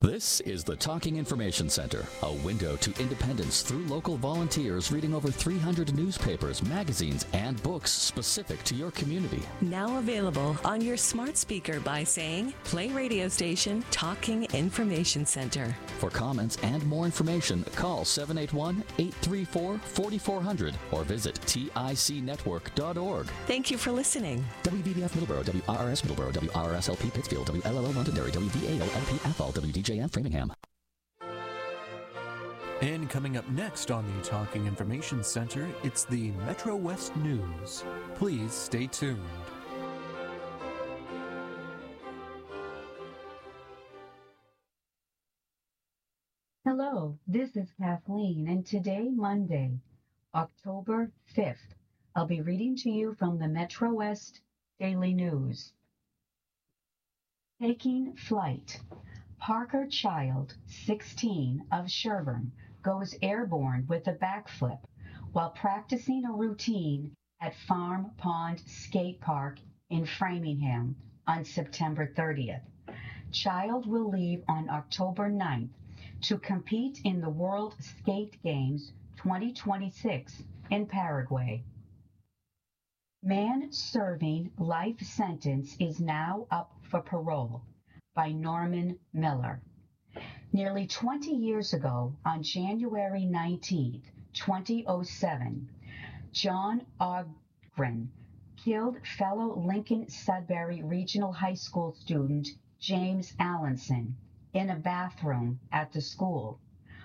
This is the Talking Information Center, a window to independence through local volunteers reading over 300 newspapers, magazines, and books specific to your community. Now available on your smart speaker by saying, play radio station Talking Information Center. For comments and more information, call 781-834-4400 or visit ticnetwork.org. Thank you for listening. WBBF Middleborough, WRRS Middleborough, WRSLP Pittsfield, WLLO Londonderry, WVAO-LP Athol, WDJF Framingham. And coming up next on the Talking Information Center, it's the Metro West News. Please stay tuned. Hello, this is Kathleen, and today, Monday, October 5th, I'll be reading to you from the Metro West Daily News. Taking flight. Parker Child, 16, of Sherburne, goes airborne with a backflip while practicing a routine at Farm Pond Skate Park in Framingham on September 30th. Child will leave on October 9th to compete in the World Skate Games 2026 in Paraguay. Man serving life sentence is now up for parole, by Norman Miller. Nearly 20 years ago, on January 19, 2007, John Ogren killed fellow Lincoln-Sudbury Regional High School student James Allenson in a bathroom at the school.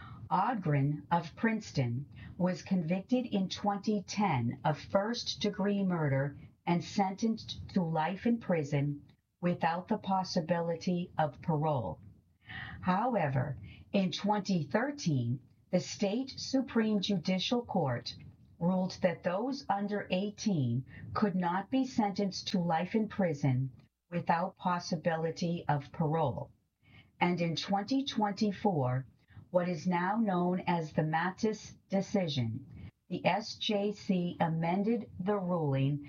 Ogren of Princeton was convicted in 2010 of first-degree murder and sentenced to life in prison without the possibility of parole. However, in 2013, the state Supreme Judicial Court ruled that those under 18 could not be sentenced to life in prison without possibility of parole. And in 2024, what is now known as the Mathis decision, the SJC amended the ruling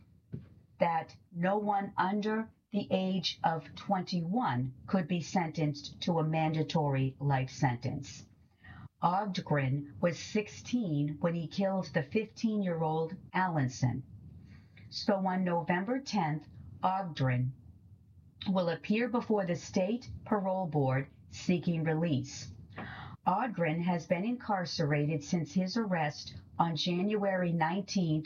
that no one under the age of 21 could be sentenced to a mandatory life sentence. Ogden was 16 when he killed the 15-year-old Allenson. So on November 10th, Ogden will appear before the state parole board seeking release. Ogden has been incarcerated since his arrest on January 19,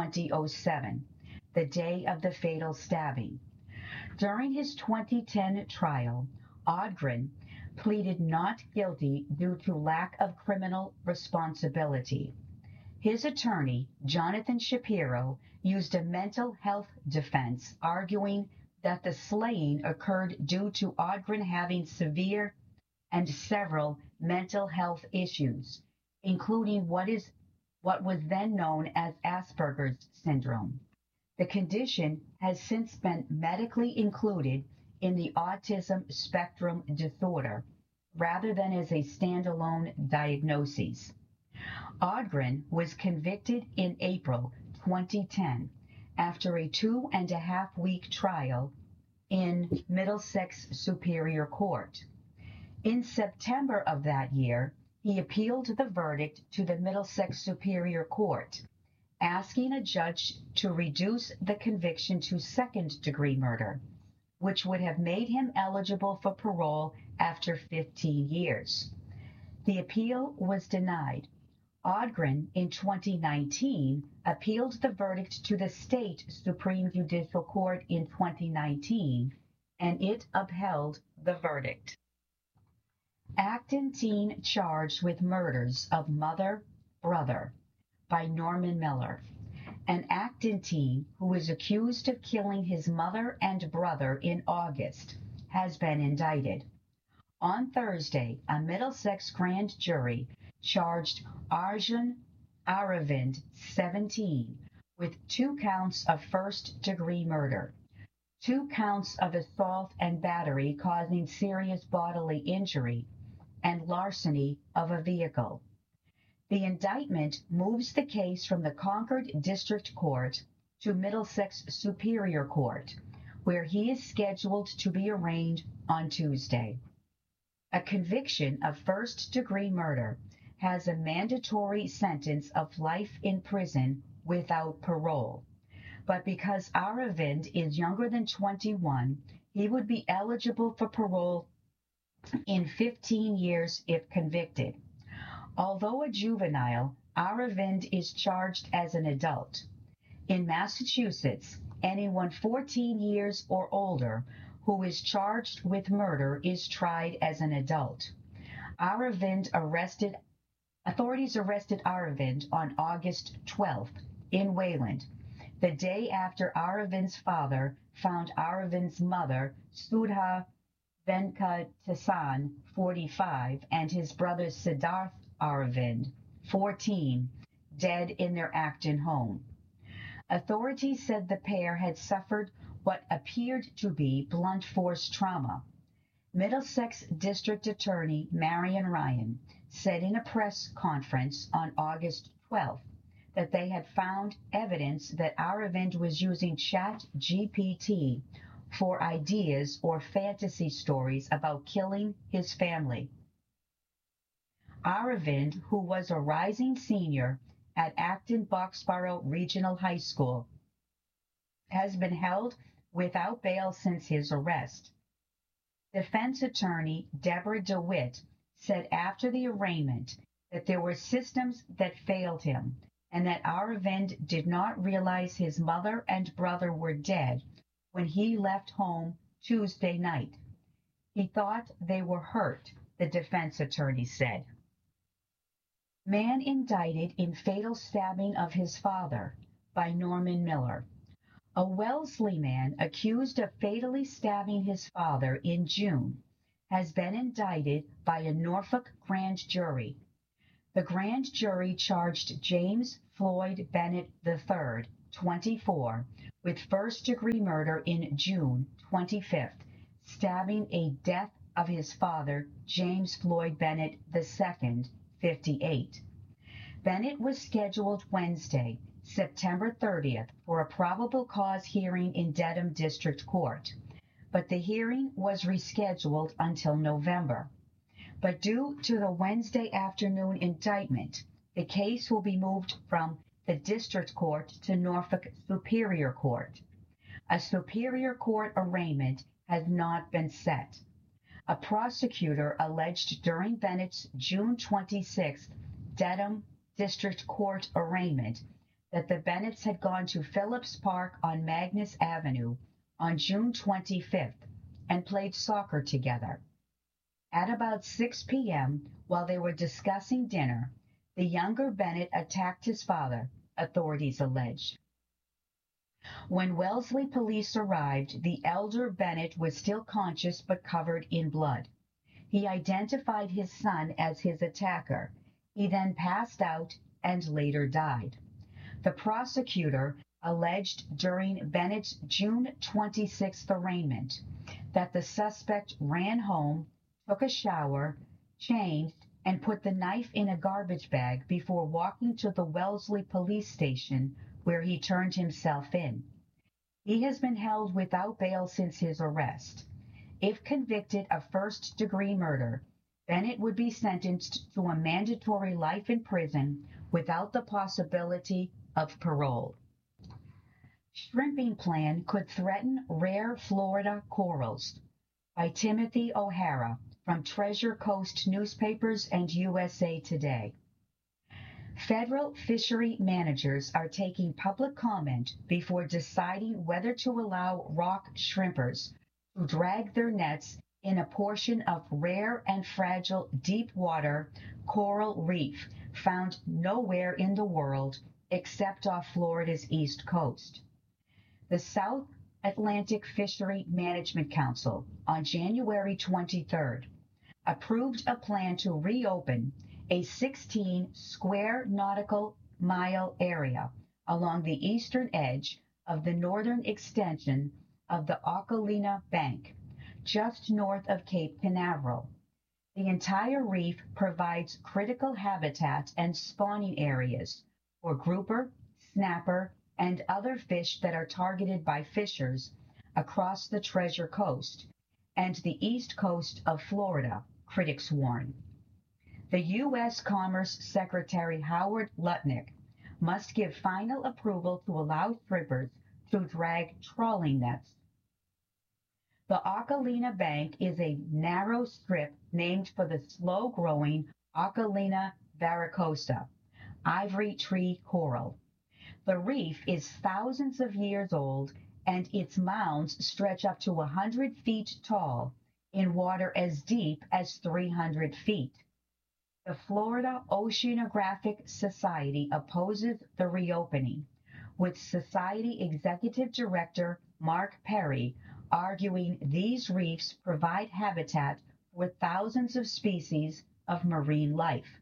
2007, the day of the fatal stabbing. During his 2010 trial, Ogden pleaded not guilty due to lack of criminal responsibility. His attorney, Jonathan Shapiro, used a mental health defense, arguing that the slaying occurred due to Ogden having severe and several mental health issues, including what was then known as Asperger's syndrome. The condition has since been medically included in the autism spectrum disorder, rather than as a standalone diagnosis. Ogden was convicted in April 2010 after a 2.5-week trial in Middlesex Superior Court. In September of that year, he appealed the verdict to the Middlesex Superior Court, asking a judge to reduce the conviction to second-degree murder, which would have made him eligible for parole after 15 years. The appeal was denied. Ogden, in 2019, appealed the verdict to the state Supreme Judicial Court in 2019, and it upheld the verdict. Acton teen charged with murders of mother, brother, by Norman Miller. An Acton teen who was accused of killing his mother and brother in August has been indicted. On Thursday, a Middlesex grand jury charged Arjun Aravind, 17, with 2 counts of first-degree murder, 2 counts of assault and battery causing serious bodily injury, and larceny of a vehicle. The indictment moves the case from the Concord District Court to Middlesex Superior Court, where he is scheduled to be arraigned on Tuesday. A conviction of first-degree murder has a mandatory sentence of life in prison without parole. But because Aravind is younger than 21, he would be eligible for parole in 15 years if convicted. Although a juvenile, Aravind is charged as an adult. In Massachusetts, anyone 14 years or older who is charged with murder is tried as an adult. Authorities arrested Aravind on August 12th in Wayland, the day after Aravind's father found Aravind's mother, Sudha Venkatesan, 45, and his brother Siddharth Aravind, 14, dead in their Acton home. Authorities said the pair had suffered what appeared to be blunt force trauma. Middlesex District Attorney Marion Ryan said in a press conference on August 12th that they had found evidence that Aravind was using ChatGPT for ideas or fantasy stories about killing his family. Aravind, who was a rising senior at Acton-Boxborough Regional High School, has been held without bail since his arrest. Defense attorney Deborah DeWitt said after the arraignment that there were systems that failed him and that Aravind did not realize his mother and brother were dead when he left home Tuesday night. He thought they were hurt, the defense attorney said. Man indicted in fatal stabbing of his father by Norman Miller. A Wellesley man accused of fatally stabbing his father in June has been indicted by a Norfolk grand jury. The grand jury charged James Floyd Bennett III, 24, with first-degree murder in June 25th, stabbing a death of his father, James Floyd Bennett II, 58. Bennett was scheduled Wednesday, September 30th, for a probable cause hearing in Dedham District Court, but the hearing was rescheduled until November. But due to the Wednesday afternoon indictment, the case will be moved from the District Court to Norfolk Superior Court. A Superior Court arraignment has not been set. A prosecutor alleged during Bennett's June 26th Dedham District Court arraignment that the Bennetts had gone to Phillips Park on Magnus Avenue on June 25th and played soccer together. At about 6 p.m., while they were discussing dinner, the younger Bennett attacked his father, authorities alleged. When Wellesley police arrived, the elder Bennett was still conscious but covered in blood. He identified his son as his attacker. He then passed out and later died. The prosecutor alleged during Bennett's June 26th arraignment that the suspect ran home, took a shower, changed, and put the knife in a garbage bag before walking to the Wellesley police station where he turned himself in. He has been held without bail since his arrest. If convicted of first-degree murder, Bennett would be sentenced to a mandatory life in prison without the possibility of parole. Shrimping plan could threaten rare Florida corals, by Timothy O'Hara from Treasure Coast Newspapers and USA Today. Federal fishery managers are taking public comment before deciding whether to allow rock shrimpers to drag their nets in a portion of rare and fragile deep water coral reef found nowhere in the world except off Florida's east coast. The South Atlantic Fishery Management Council on January 23rd approved a plan to reopen a 16 square nautical mile area along the eastern edge of the northern extension of the Ocalina Bank, just north of Cape Canaveral. The entire reef provides critical habitat and spawning areas for grouper, snapper, and other fish that are targeted by fishers across the Treasure Coast and the east coast of Florida, critics warn. The U.S. Commerce Secretary Howard Lutnick must give final approval to allow strippers to drag trolling nets. The Ocalina Bank is a narrow strip named for the slow-growing Ocalina varicosa, ivory tree coral. The reef is thousands of years old, and its mounds stretch up to 100 feet tall in water as deep as 300 feet. The Florida Oceanographic Society opposes the reopening, with Society Executive Director Mark Perry arguing these reefs provide habitat for thousands of species of marine life.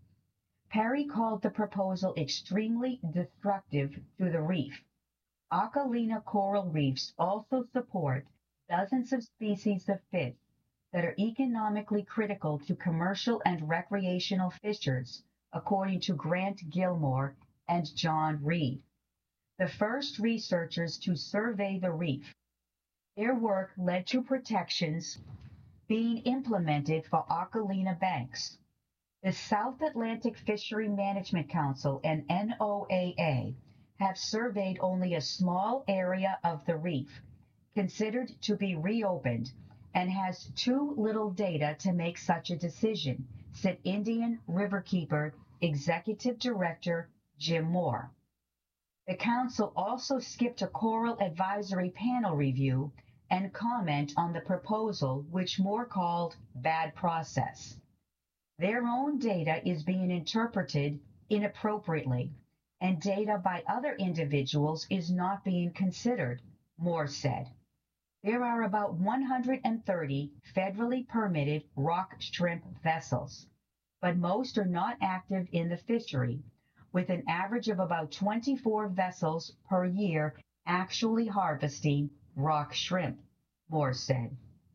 Perry called the proposal extremely destructive to the reef. Ocalina coral reefs also support dozens of species of fish that are economically critical to commercial and recreational fishers, according to Grant Gilmore and John Reed, the first researchers to survey the reef. Their work led to protections being implemented for Ocalina banks. The South Atlantic Fishery Management Council and NOAA have surveyed only a small area of the reef, considered to be reopened, and has too little data to make such a decision, said Indian Riverkeeper Executive Director Jim Moore. The council also skipped a coral advisory panel review and comment on the proposal, which Moore called bad process. Their own data is being interpreted inappropriately, and data by other individuals is not being considered, Moore said. There are about 130 federally permitted rock shrimp vessels, but most are not active in the fishery, with an average of about 24 vessels per year actually harvesting rock shrimp, Moore said.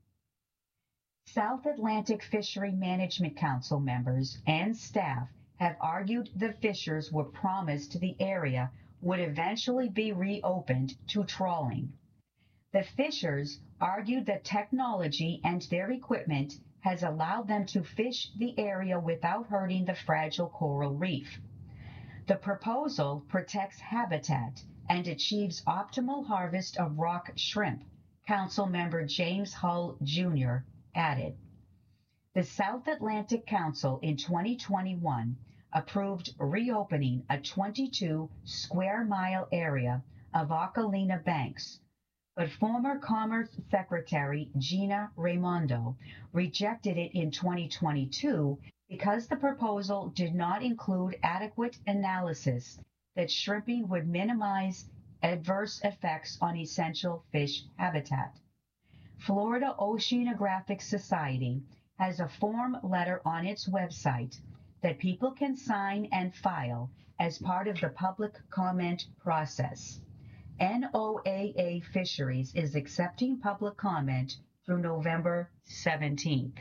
South Atlantic Fishery Management Council members and staff have argued the fishers were promised the area would eventually be reopened to trawling. The fishers argued that technology and their equipment has allowed them to fish the area without hurting the fragile coral reef. The proposal protects habitat and achieves optimal harvest of rock shrimp, Council member James Hull Jr. added. The South Atlantic Council in 2021 approved reopening a 22 square mile area of Ocalina banks, but former Commerce Secretary Gina Raimondo rejected it in 2022 because the proposal did not include adequate analysis that shrimping would minimize adverse effects on essential fish habitat. Florida Oceanographic Society has a form letter on its website that people can sign and file as part of the public comment process. NOAA Fisheries is accepting public comment through November 17th.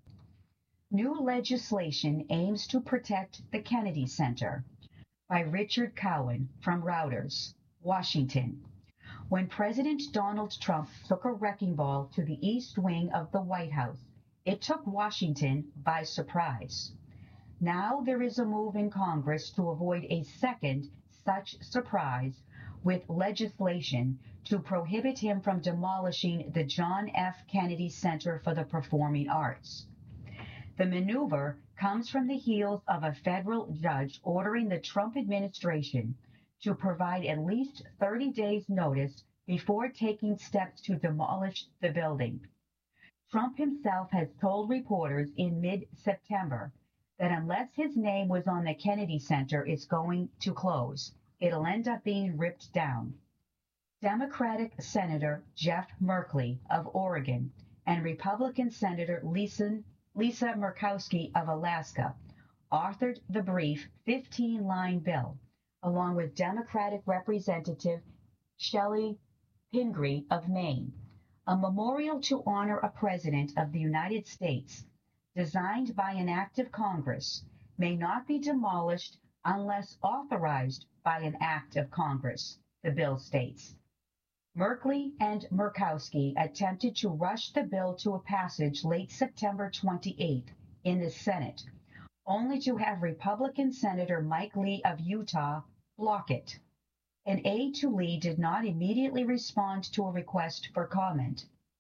New legislation aims to protect the Kennedy Center by Richard Cowan from Reuters, Washington. When President Donald Trump took a wrecking ball to the East Wing of the White House, it took Washington by surprise. Now there is a move in Congress to avoid a second such surprise with legislation to prohibit him from demolishing the John F. Kennedy Center for the Performing Arts. The maneuver comes from the heels of a federal judge ordering the Trump administration to provide at least 30 days' notice before taking steps to demolish the building. Trump himself has told reporters in mid-September that unless his name was on the Kennedy Center, it's going to close. It'll end up being ripped down. Democratic Senator Jeff Merkley of Oregon and Republican Senator Lisa Murkowski of Alaska authored the brief 15-line bill, along with Democratic Representative Shelley Pingree of Maine, a memorial to honor a president of the United States designed by an act of Congress may not be demolished unless authorized by an act of Congress, the bill states. Merkley and Murkowski attempted to rush the bill to a passage late September 28th in the Senate, only to have Republican Senator Mike Lee of Utah block it. An aide to Lee did not immediately respond to a request for comment.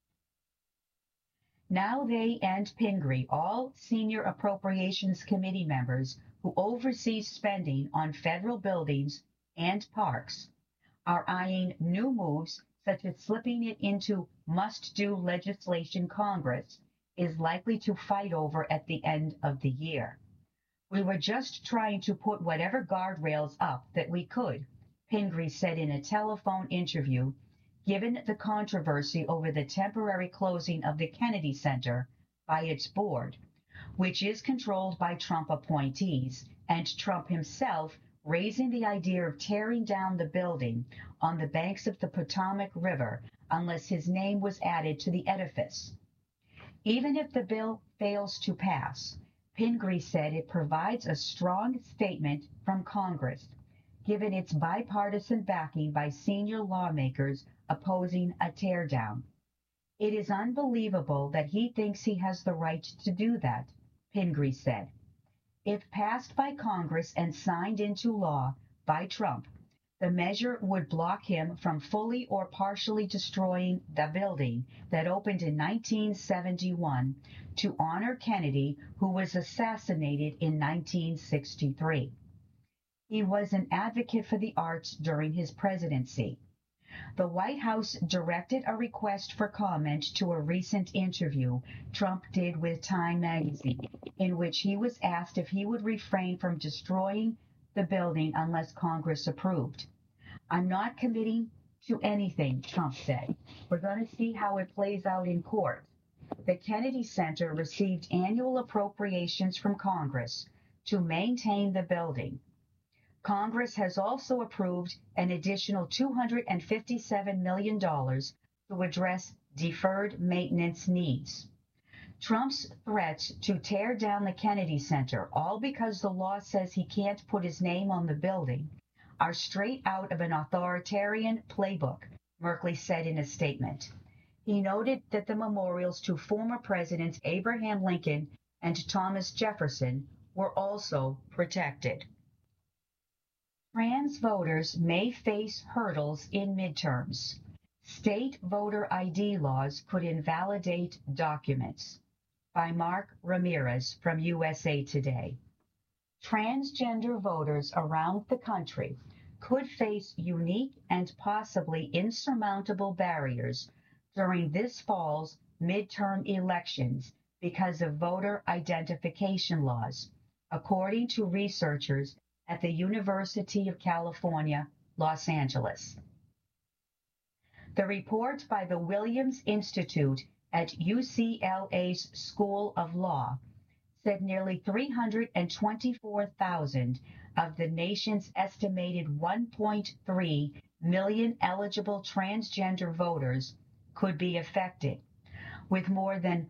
Now they and Pingree, all senior Appropriations Committee members who oversee spending on federal buildings and parks, are eyeing new moves such as slipping it into must-do legislation Congress is likely to fight over at the end of the year. We were just trying to put whatever guardrails up that we could, Pingree said in a telephone interview, given the controversy over the temporary closing of the Kennedy Center by its board, which is controlled by Trump appointees, and Trump himself raising the idea of tearing down the building on the banks of the Potomac River unless his name was added to the edifice. Even if the bill fails to pass, Pingree said it provides a strong statement from Congress, given its bipartisan backing by senior lawmakers opposing a teardown. It is unbelievable that he thinks he has the right to do that, Pingree said. If passed by Congress and signed into law by Trump, the measure would block him from fully or partially destroying the building that opened in 1971 to honor Kennedy, who was assassinated in 1963. He was an advocate for the arts during his presidency. The White House directed a request for comment to a recent interview Trump did with Time magazine, in which he was asked if he would refrain from destroying the building unless Congress approved. "I'm not committing to anything," Trump said. "We're going to see how it plays out in court." The Kennedy Center received annual appropriations from Congress to maintain the building. Congress has also approved an additional $257 million to address deferred maintenance needs. Trump's threats to tear down the Kennedy Center, all because the law says he can't put his name on the building, are straight out of an authoritarian playbook, Merkley said in a statement. He noted that the memorials to former presidents Abraham Lincoln and Thomas Jefferson were also protected. Trans voters may face hurdles in midterms. State voter ID laws could invalidate documents. By Mark Ramirez from USA Today. Transgender voters around the country could face unique and possibly insurmountable barriers during this fall's midterm elections because of voter identification laws, according to researchers at the University of California, Los Angeles. The report by the Williams Institute at UCLA's School of Law said nearly 324,000 of the nation's estimated 1.3 million eligible transgender voters could be affected, with more than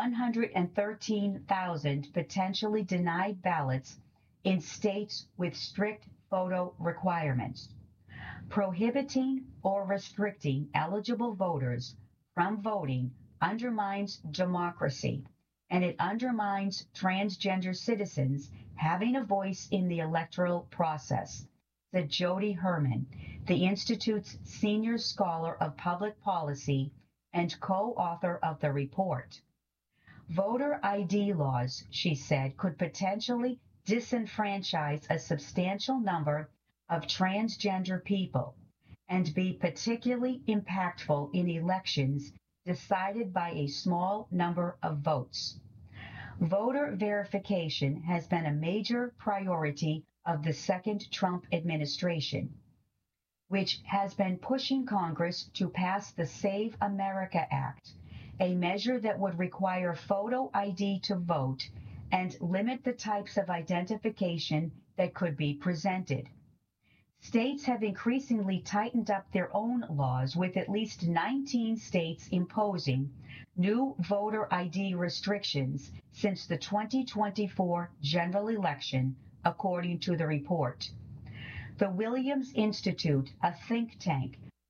113,000 potentially denied ballots in states with strict photo requirements. Prohibiting or restricting eligible voters from voting undermines democracy, and it undermines transgender citizens having a voice in the electoral process, said Jody Herman, the Institute's senior scholar of public policy and co-author of the report. Voter ID laws, she said, could potentially disenfranchise a substantial number of transgender people and be particularly impactful in elections decided by a small number of votes. Voter verification has been a major priority of the second Trump administration, which has been pushing Congress to pass the Save America Act, a measure that would require photo ID to vote and limit the types of identification that could be presented. States have increasingly tightened up their own laws, with at least 19 states imposing new voter ID restrictions since the 2024 general election, according to the report. The Williams Institute, a think tank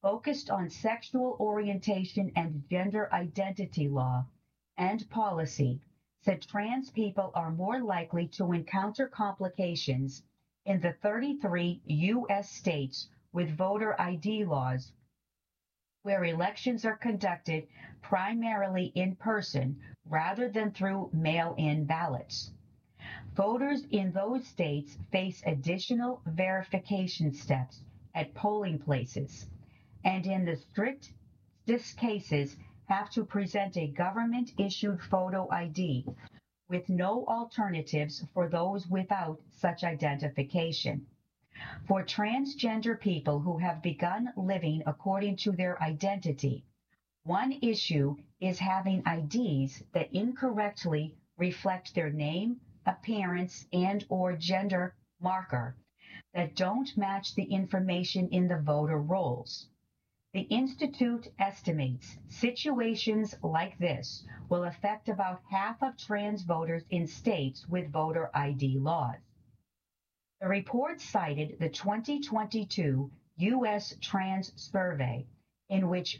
focused on sexual orientation and gender identity law and policy, said trans people are more likely to encounter complications in the 33 U.S. states with voter ID laws, where elections are conducted primarily in person rather than through mail-in ballots. Voters in those states face additional verification steps at polling places, and in the strictest cases have to present a government-issued photo ID with no alternatives for those without such identification. For transgender people who have begun living according to their identity, one issue is having IDs that incorrectly reflect their name, appearance, and/or gender marker that don't match the information in the voter rolls. The Institute estimates situations like this will affect about half of trans voters in states with voter ID laws. The report cited the 2022 U.S. Trans Survey, in which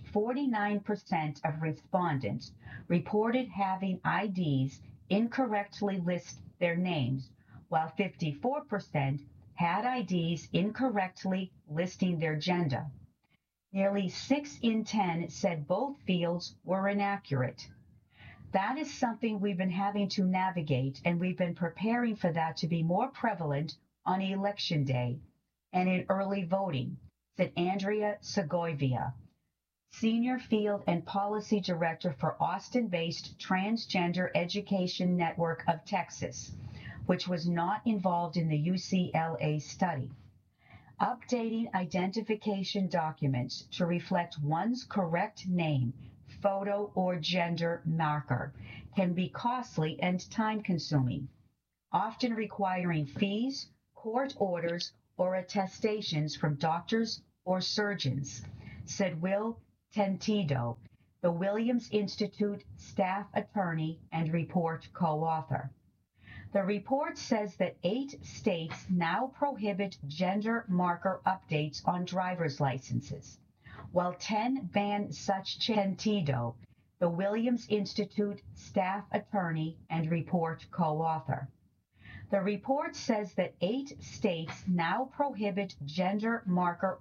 49% of respondents reported having IDs incorrectly list their names, while 54% had IDs incorrectly listing their gender. Nearly 6 in 10 said both fields were inaccurate. That is something we've been having to navigate, and we've been preparing for that to be more prevalent on Election Day and in early voting, said Andrea Segovia, Senior Field and Policy Director for Austin-based Transgender Education Network of Texas, which was not involved in the UCLA study. Updating identification documents to reflect one's correct name, photo, or gender marker can be costly and time-consuming, often requiring fees, court orders, or attestations from doctors or surgeons, said Will Tentido, the Williams Institute staff attorney and report co-author. The report says that 8 states now prohibit gender marker updates on driver's licenses, while 10 ban such Tentido, the Williams Institute staff attorney and report co-author. The report says that 8 states now prohibit gender marker